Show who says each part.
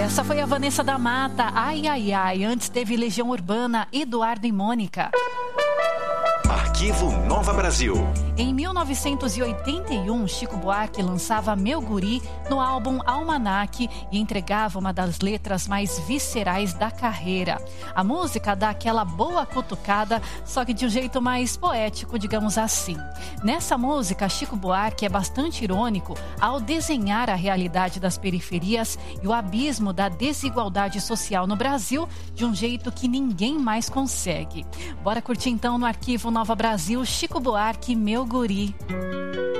Speaker 1: Essa foi a Vanessa da Mata, Ai, ai, ai. Antes teve Legião Urbana, Eduardo e Mônica.
Speaker 2: Arquivo Nova Brasil.
Speaker 1: Em 1981, Chico Buarque lançava Meu Guri no álbum Almanac e entregava uma das letras mais viscerais da carreira. A música dá aquela boa cutucada, só que de um jeito mais poético, digamos assim. Nessa música, Chico Buarque é bastante irônico ao desenhar a realidade das periferias e o abismo da desigualdade social no Brasil de um jeito que ninguém mais consegue. Bora curtir então no Arquivo Nova Brasil, Chico Buarque, Meu Guri.